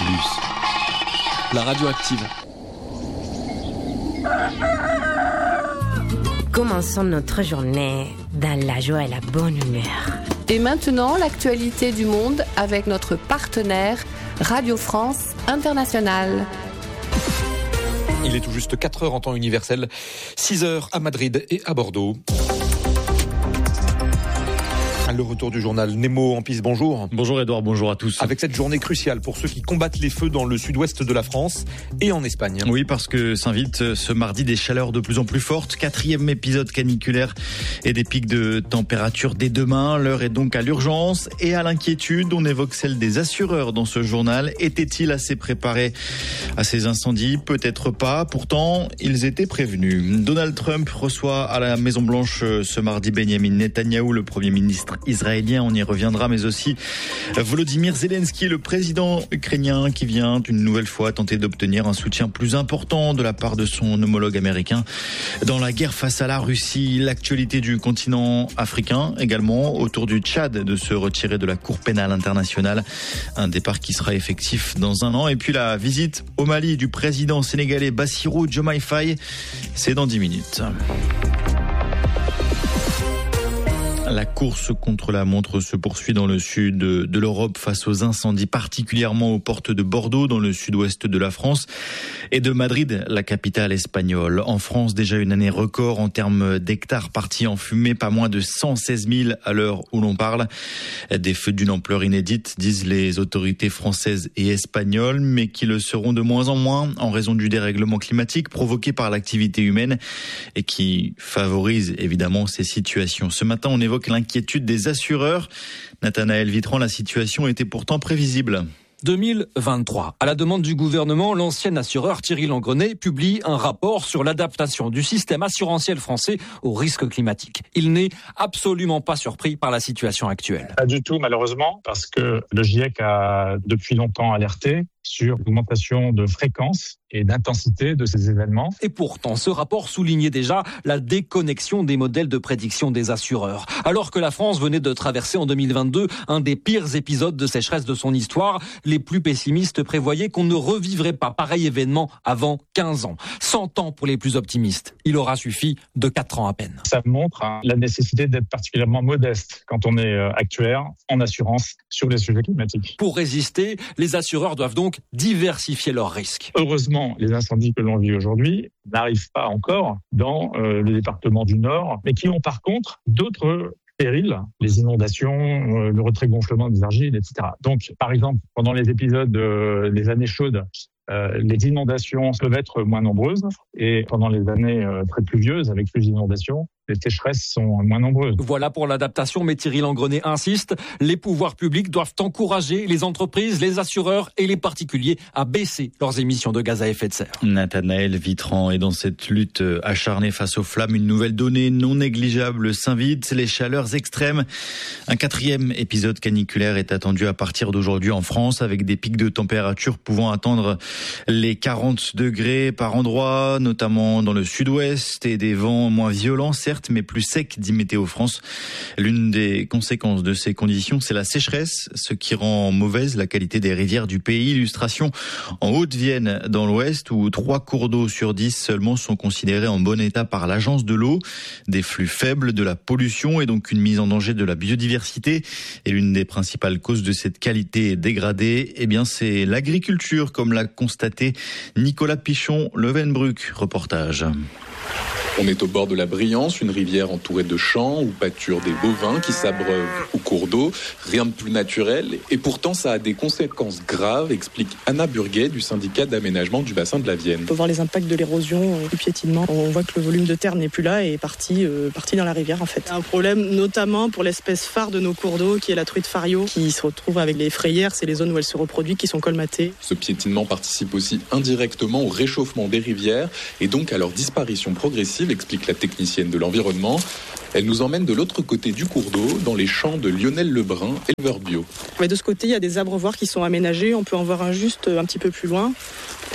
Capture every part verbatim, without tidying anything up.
Nautilus, la radio active. Commençons notre journée dans la joie et la bonne humeur. Et maintenant, l'actualité du monde avec notre partenaire Radio France Internationale. Il est tout juste quatre heures en temps universel, six heures à Madrid et à Bordeaux. Le retour du journal Nemo en piste, bonjour. Bonjour Edouard, bonjour à tous. Avec cette journée cruciale pour ceux qui combattent les feux dans le sud-ouest de la France et en Espagne. Oui, parce que s'invite ce mardi des chaleurs de plus en plus fortes, quatrième épisode caniculaire et des pics de température dès demain. L'heure est donc à l'urgence et à l'inquiétude. On évoque celle des assureurs dans ce journal. Étaient-ils assez préparés à ces incendies? Peut-être pas. Pourtant, ils étaient prévenus. Donald Trump reçoit à la Maison-Blanche ce mardi Benjamin Netanyahou, le Premier ministre israélien, on y reviendra, mais aussi Volodymyr Zelensky, le président ukrainien, qui vient une nouvelle fois tenter d'obtenir un soutien plus important de la part de son homologue américain dans la guerre face à la Russie. L'actualité du continent africain également, autour du Tchad de se retirer de la Cour pénale internationale, un départ qui sera effectif dans un an. Et puis la visite au Mali du président sénégalais Bassirou Diomaye Faye, c'est dans dix minutes. La course contre la montre se poursuit dans le sud de l'Europe face aux incendies, particulièrement aux portes de Bordeaux, dans le sud-ouest de la France, et de Madrid, la capitale espagnole. En France, déjà une année record en termes d'hectares partis en fumée, pas moins de cent seize mille à l'heure où l'on parle. Des feux d'une ampleur inédite, disent les autorités françaises et espagnoles, mais qui le seront de moins en moins en raison du dérèglement climatique provoqué par l'activité humaine et qui favorise évidemment ces situations. Ce matin, on évoque l'inquiétude des assureurs. Nathanaël Vitran, la situation était pourtant prévisible. deux mille vingt-trois. À la demande du gouvernement, l'ancien assureur Thierry Langreney publie un rapport sur l'adaptation du système assurantiel français aux risques climatiques. Il n'est absolument pas surpris par la situation actuelle. Pas du tout, malheureusement, parce que le GIEC a depuis longtemps alerté sur l'augmentation de fréquence et d'intensité de ces événements. Et pourtant, ce rapport soulignait déjà la déconnexion des modèles de prédiction des assureurs. Alors que la France venait de traverser en deux mille vingt-deux un des pires épisodes de sécheresse de son histoire, les plus pessimistes prévoyaient qu'on ne revivrait pas pareil événement avant quinze ans. cent ans pour les plus optimistes. Il aura suffi de quatre ans à peine. Ça montre hein, la nécessité d'être particulièrement modeste quand on est euh, actuaire en assurance sur les sujets climatiques. Pour résister, les assureurs doivent donc diversifier leurs risques. Heureusement, les incendies que l'on vit aujourd'hui n'arrivent pas encore dans euh, le département du Nord, mais qui ont par contre d'autres périls, les inondations, euh, le retrait-gonflement des argiles, et cetera. Donc, par exemple, pendant les épisodes euh, des années chaudes, Euh, les inondations peuvent être moins nombreuses et pendant les années euh, très pluvieuses, avec plus d'inondations, les sécheresses sont moins nombreuses. Voilà pour l'adaptation, mais Thierry Langreney insiste, les pouvoirs publics doivent encourager les entreprises, les assureurs et les particuliers à baisser leurs émissions de gaz à effet de serre. Nathanaël Vitran est dans cette lutte acharnée face aux flammes. Une nouvelle donnée non négligeable s'invite, les chaleurs extrêmes. Un quatrième épisode caniculaire est attendu à partir d'aujourd'hui en France, avec des pics de température pouvant atteindre les quarante degrés par endroit, notamment dans le sud-ouest, et des vents moins violents, certes, mais plus secs, dit Météo France. L'une des conséquences de ces conditions, c'est la sécheresse, ce qui rend mauvaise la qualité des rivières du pays. Illustration en Haute-Vienne, dans l'ouest, où trois cours d'eau sur dix seulement sont considérés en bon état par l'agence de l'eau. Des flux faibles, de la pollution et donc une mise en danger de la biodiversité. Et l'une des principales causes de cette qualité dégradée, eh bien, c'est l'agriculture, comme l'a constaté Nicolas Pichon-Levenbruck. Reportage. On est au bord de la Briance, une rivière entourée de champs où pâturent des bovins qui s'abreuvent au cours d'eau. Rien de plus naturel et pourtant ça a des conséquences graves, explique Anna Burguet du syndicat d'aménagement du bassin de la Vienne. On peut voir les impacts de l'érosion, du piétinement. On voit que le volume de terre n'est plus là et est parti, euh, parti dans la rivière en fait. Un problème notamment pour l'espèce phare de nos cours d'eau qui est la truite fario qui se retrouve avec les frayères, c'est les zones où elle se reproduit qui sont colmatées. Ce piétinement participe aussi indirectement au réchauffement des rivières et donc à leur disparition progressive, explique la technicienne de l'environnement. Elle nous emmène de l'autre côté du cours d'eau, dans les champs de Lionel Lebrun, éleveur bio. Mais de ce côté, il y a des abreuvoirs qui sont aménagés. On peut en voir un juste un petit peu plus loin.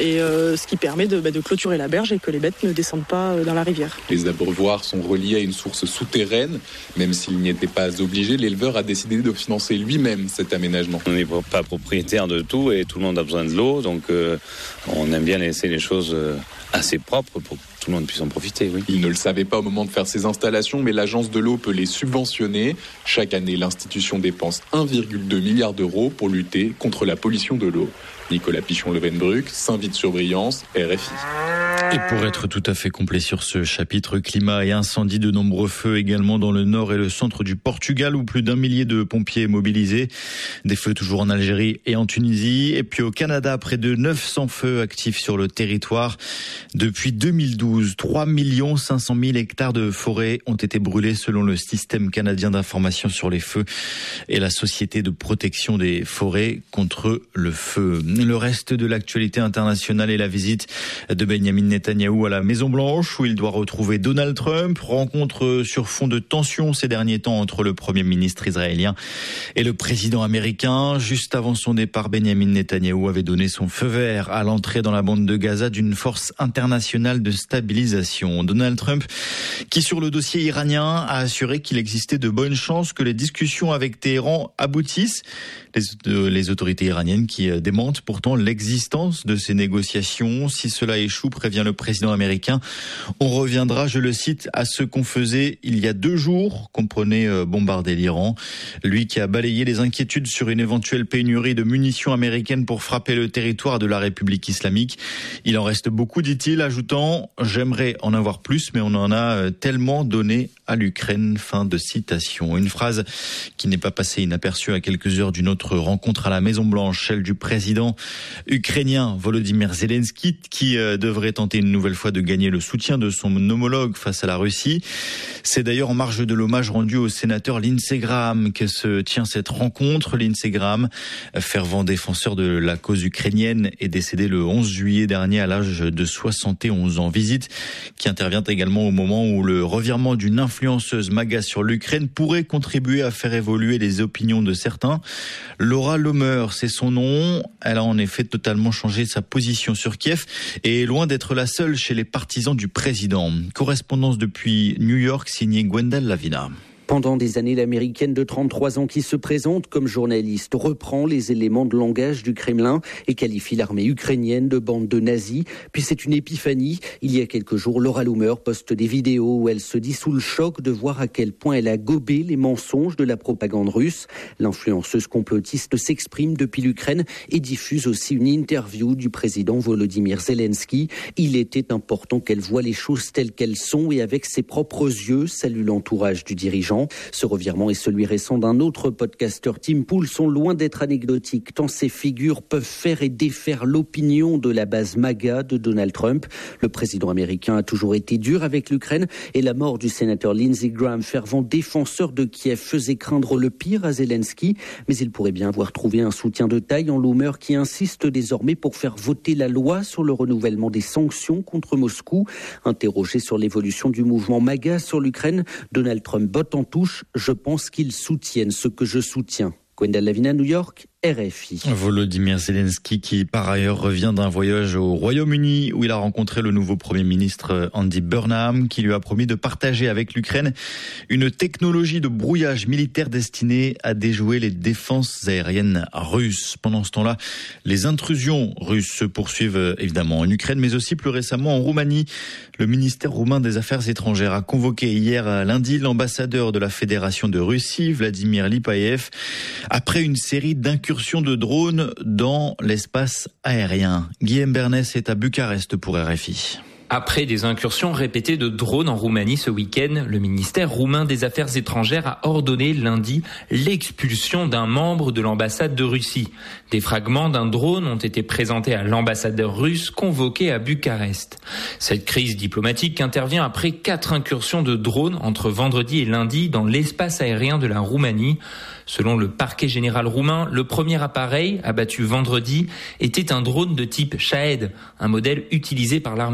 et euh, ce qui permet de, bah, de clôturer la berge et que les bêtes ne descendent pas dans la rivière. Les abreuvoirs sont reliés à une source souterraine. Même s'il n'y était pas obligé, l'éleveur a décidé de financer lui-même cet aménagement. On n'est pas propriétaire de tout et tout le monde a besoin de l'eau, donc euh, on aime bien laisser les choses euh, assez propres pour que tout le monde puisse en profiter. Oui. Il ne le savait pas au moment de faire ses installations, mais l'agence de l'eau peut les subventionner. Chaque année, l'institution dépense un virgule deux milliard d'euros pour lutter contre la pollution de l'eau. Nicolas Pichon-Levenbruck, Saint-Vith-sur-Briance, R F I. Et pour être tout à fait complet sur ce chapitre climat et incendie, de nombreux feux également dans le nord et le centre du Portugal où plus d'un millier de pompiers mobilisés. Des feux toujours en Algérie et en Tunisie. Et puis au Canada, près de neuf cents feux actifs sur le territoire. Depuis deux mille douze, trois millions cinq cent mille hectares de forêt ont été brûlés selon le système canadien d'information sur les feux et la société de protection des forêts contre le feu. Le reste de l'actualité internationale est la visite de Benjamin Netanyahou à la Maison-Blanche où il doit retrouver Donald Trump. Rencontre sur fond de tension ces derniers temps entre le Premier ministre israélien et le président américain. Juste avant son départ, Benjamin Netanyahou avait donné son feu vert à l'entrée dans la bande de Gaza d'une force internationale de stabilisation. Donald Trump, qui sur le dossier iranien a assuré qu'il existait de bonnes chances que les discussions avec Téhéran aboutissent. Les, les autorités iraniennes qui démentent pourtant l'existence de ces négociations. Si cela échoue, prévient le président américain, on reviendra, je le cite, à ce qu'on faisait il y a deux jours, comprenez bombarder l'Iran. Lui qui a balayé les inquiétudes sur une éventuelle pénurie de munitions américaines pour frapper le territoire de la République islamique. Il en reste beaucoup, dit-il, ajoutant « J'aimerais en avoir plus, mais on en a tellement donné à l'Ukraine ». Fin de citation. Une phrase qui n'est pas passée inaperçue à quelques heures d'une autre rencontre à la Maison-Blanche, celle du président ukrainien Volodymyr Zelensky, qui euh, devrait tenter une nouvelle fois de gagner le soutien de son homologue face à la Russie. C'est d'ailleurs en marge de l'hommage rendu au sénateur Lindsey Graham que se tient cette rencontre. Lindsey Graham, fervent défenseur de la cause ukrainienne, est décédé le onze juillet dernier à l'âge de soixante et onze ans. Visite qui intervient également au moment où le revirement d'une influenceuse MAGA sur l'Ukraine pourrait contribuer à faire évoluer les opinions de certains. Laura Lomer, c'est son nom. Elle a en effet totalement changé sa position sur Kiev et est loin d'être la seule chez les partisans du président. Correspondance depuis New York, signée Gwendal Lavina. Pendant des années, l'américaine de trente-trois ans qui se présente comme journaliste reprend les éléments de langage du Kremlin et qualifie l'armée ukrainienne de bande de nazis. Puis c'est une épiphanie. Il y a quelques jours, Laura Loomer poste des vidéos où elle se dit sous le choc de voir à quel point elle a gobé les mensonges de la propagande russe. L'influenceuse complotiste s'exprime depuis l'Ukraine et diffuse aussi une interview du président Volodymyr Zelensky. Il était important qu'elle voie les choses telles qu'elles sont et avec ses propres yeux, salue l'entourage du dirigeant. Ce revirement et celui récent d'un autre podcasteur, Tim Pool, sont loin d'être anecdotiques, tant ces figures peuvent faire et défaire l'opinion de la base MAGA de Donald Trump. Le président américain a toujours été dur avec l'Ukraine et la mort du sénateur Lindsey Graham, fervent défenseur de Kiev, faisait craindre le pire à Zelensky. Mais il pourrait bien avoir trouvé un soutien de taille en Loomer qui insiste désormais pour faire voter la loi sur le renouvellement des sanctions contre Moscou. Interrogé sur l'évolution du mouvement MAGA sur l'Ukraine, Donald Trump botte en touche. Je pense qu'ils soutiennent ce que je soutiens. Gwendal Lavina, New York, R F I. Volodymyr Zelensky qui par ailleurs revient d'un voyage au Royaume-Uni où il a rencontré le nouveau Premier ministre Andy Burnham qui lui a promis de partager avec l'Ukraine une technologie de brouillage militaire destinée à déjouer les défenses aériennes russes. Pendant ce temps-là, les intrusions russes se poursuivent évidemment en Ukraine mais aussi plus récemment en Roumanie. Le ministère roumain des Affaires étrangères a convoqué hier lundi l'ambassadeur de la Fédération de Russie, Vladimir Lipaev, après une série d'incursions de drones dans l'espace aérien. Guillaume Bernès est à Bucarest pour R F I. Après des incursions répétées de drones en Roumanie ce week-end, le ministère roumain des Affaires étrangères a ordonné lundi l'expulsion d'un membre de l'ambassade de Russie. Des fragments d'un drone ont été présentés à l'ambassadeur russe convoqué à Bucarest. Cette crise diplomatique intervient après quatre incursions de drones entre vendredi et lundi dans l'espace aérien de la Roumanie. Selon le parquet général roumain, le premier appareil, abattu vendredi, était un drone de type Shahed, un modèle utilisé par l'armée russe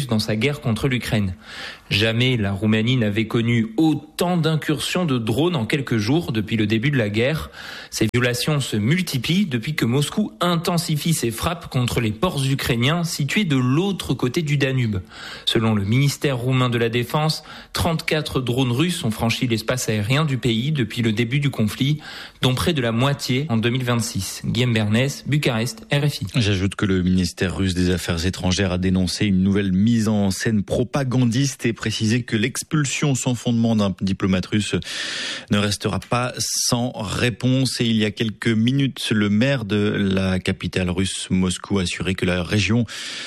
dans sa guerre contre l'Ukraine. Jamais la Roumanie n'avait connu autant d'incursions de drones en quelques jours depuis le début de la guerre. Ces violations se multiplient depuis que Moscou intensifie ses frappes contre les ports ukrainiens situés de l'autre côté du Danube. Selon le ministère roumain de la Défense, trente-quatre drones russes ont franchi l'espace aérien du pays depuis le début du conflit, dont près de la moitié en deux mille vingt-six. Guillaume Bernès, Bucarest, R F I. J'ajoute que le ministère russe des Affaires étrangères a dénoncé une nouvelle mise en scène propagandiste et précisé que l'expulsion sans fondement d'un diplomate russe ne restera pas sans réponse. Et il y a quelques minutes, le maire de la capitale russe, Moscou, a assuré que la région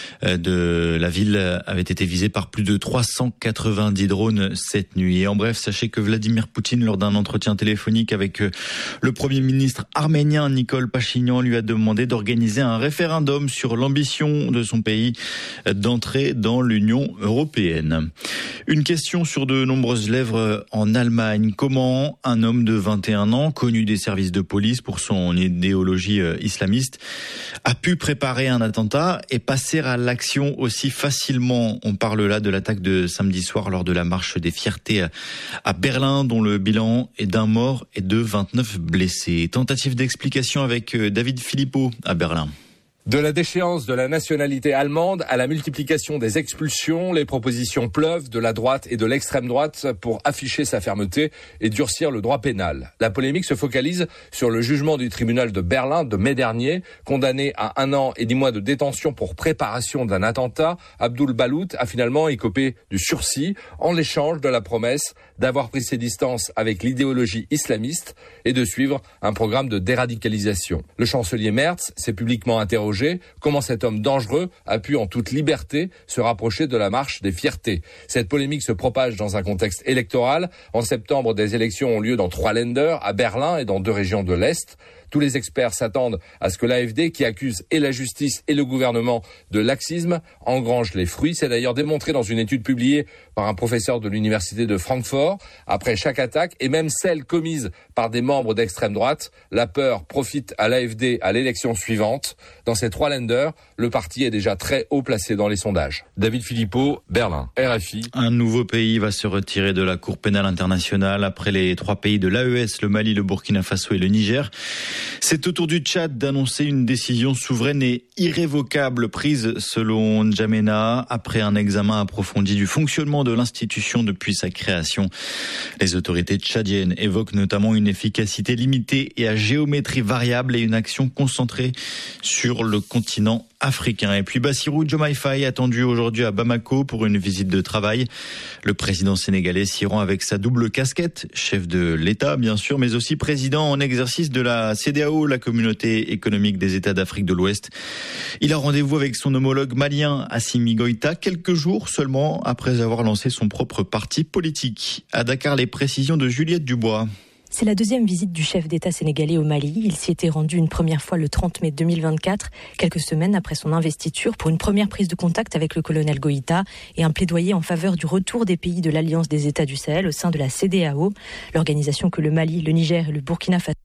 de la ville avait été visée par plus de trois cent quatre-vingt-dix drones cette nuit. Et en bref, sachez que Vladimir Poutine, lors d'un entretien téléphonique avec le premier ministre arménien Nikol Pachinian, lui a demandé d'organiser un référendum sur l'ambition de son pays d'entrer dans l'Union européenne. Une question sur de nombreuses lèvres en Allemagne. Comment un homme de vingt et un ans, connu des services de police pour son idéologie islamiste, a pu préparer un attentat et passer à l'action aussi facilement? On parle là de l'attaque de samedi soir lors de la marche des fiertés à Berlin, dont le bilan est d'un mort et de vingt-neuf blessés. Tentative d'explication avec David Philippot à Berlin. De la déchéance de la nationalité allemande à la multiplication des expulsions, les propositions pleuvent de la droite et de l'extrême droite pour afficher sa fermeté et durcir le droit pénal. La polémique se focalise sur le jugement du tribunal de Berlin de mai dernier. Condamné à un an et dix mois de détention pour préparation d'un attentat, Abdul Balout a finalement écopé du sursis en l'échange de la promesse d'avoir pris ses distances avec l'idéologie islamiste et de suivre un programme de déradicalisation. Le chancelier Merz s'est publiquement interrogé comment cet homme dangereux a pu en toute liberté se rapprocher de la marche des fiertés. Cette polémique se propage dans un contexte électoral. En septembre, des élections ont lieu dans trois Länder, à Berlin et dans deux régions de l'Est. Tous les experts s'attendent à ce que l'A F D, qui accuse et la justice et le gouvernement de laxisme, engrange les fruits. C'est d'ailleurs démontré dans une étude publiée par un professeur de l'université de Francfort. Après chaque attaque, et même celle commise par des membres d'extrême droite, la peur profite à l'A F D à l'élection suivante. Dans ces trois Länder, le parti est déjà très haut placé dans les sondages. David Philippot, Berlin, R F I. Un nouveau pays va se retirer de la Cour pénale internationale après les trois pays de l'A E S, le Mali, le Burkina Faso et le Niger. C'est au tour du Tchad d'annoncer une décision souveraine et irrévocable prise selon N'Djamena après un examen approfondi du fonctionnement de l'institution depuis sa création. Les autorités tchadiennes évoquent notamment une efficacité limitée et à géométrie variable et une action concentrée sur le continent africain. Et puis Bassirou Diomaye Faye attendu aujourd'hui à Bamako pour une visite de travail. Le président sénégalais s'y rend avec sa double casquette, chef de l'État bien sûr, mais aussi président en exercice de la C D A O, la communauté économique des États d'Afrique de l'Ouest. Il a rendez-vous avec son homologue malien Assimi Goïta quelques jours seulement après avoir lancé son propre parti politique. À Dakar, les précisions de Juliette Dubois. C'est la deuxième visite du chef d'État sénégalais au Mali. Il s'y était rendu une première fois le trente mai deux mille vingt-quatre, quelques semaines après son investiture, pour une première prise de contact avec le colonel Goïta et un plaidoyer en faveur du retour des pays de l'Alliance des États du Sahel au sein de la C D A O, l'organisation que le Mali, le Niger et le Burkina Faso.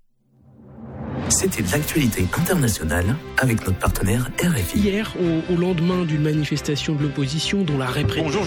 C'était l'actualité internationale avec notre partenaire R F I. Hier, au, au lendemain d'une manifestation de l'opposition dont la répression...